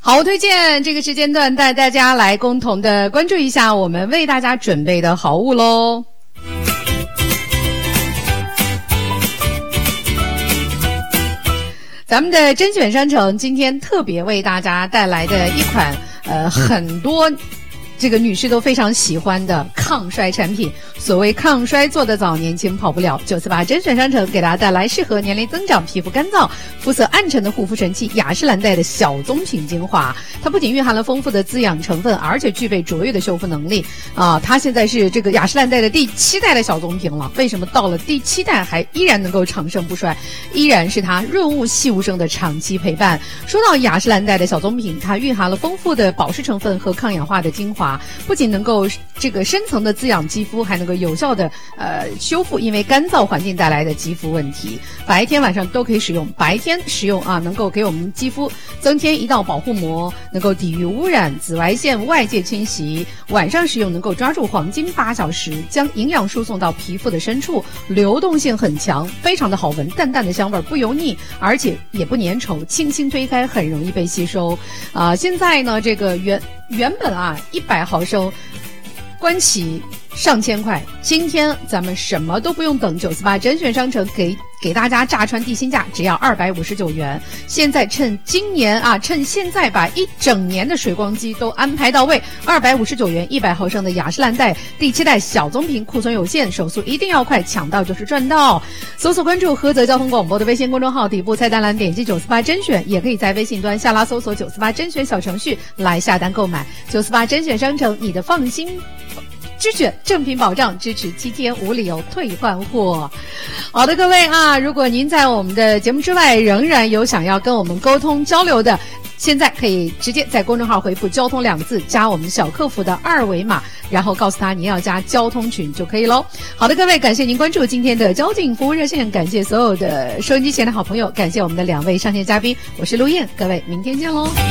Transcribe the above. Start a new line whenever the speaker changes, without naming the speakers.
好推荐这个时间段带大家来共同的关注一下我们为大家准备的好物咯。咱们的甄选商城今天特别为大家带来的一款很多这个女士都非常喜欢的抗衰产品。所谓抗衰做得早，年轻跑不了。948甄选商城给大家带来适合年龄增长、皮肤干燥、肤色暗沉的护肤神器雅诗兰黛的小棕瓶精华。它不仅蕴含了丰富的滋养成分，而且具备卓越的修复能力啊！它现在是这个雅诗兰黛的第7代的小棕瓶了。为什么到了第7代还依然能够长盛不衰？依然是它润物细无声的长期陪伴。说到雅诗兰黛的小棕瓶，它蕴含了丰富的保湿成分和抗氧化的精华，不仅能够这个深层的滋养肌肤，还能够有效的修复因为干燥环境带来的肌肤问题。白天晚上都可以使用，白天使用啊，能够给我们肌肤增添一道保护膜，能够抵御污染、紫外线外界侵袭。晚上使用能够抓住黄金8小时，将营养输送到皮肤的深处，流动性很强，非常的好闻，淡淡的香味，不油腻，而且也不粘稠，轻轻推开很容易被吸收。现在呢，这个原本100毫升关起上千块，今天咱们什么都不用等，948甄选商城给大家炸穿地心价，只要259元。现在趁今年趁现在把一整年的水光肌都安排到位，259元100毫升的雅诗兰黛第7代小棕瓶，库存有限，手速一定要快，抢到就是赚到。搜索关注菏泽交通广播的微信公众号，底部菜单栏点击948甄选，也可以在微信端下拉搜索948甄选小程序来下单购买。948甄选商城，你的放心之选，正品保障，支持7天无理由退换货。好的，各位如果您在我们的节目之外仍然有想要跟我们沟通交流的，现在可以直接在公众号回复交通2个字，加我们小客服的2维码，然后告诉他您要加交通群就可以咯。好的，各位，感谢您关注今天的交警服务热线，感谢所有的收音机前的好朋友，感谢我们的2位上线嘉宾，我是陆燕，各位明天见咯。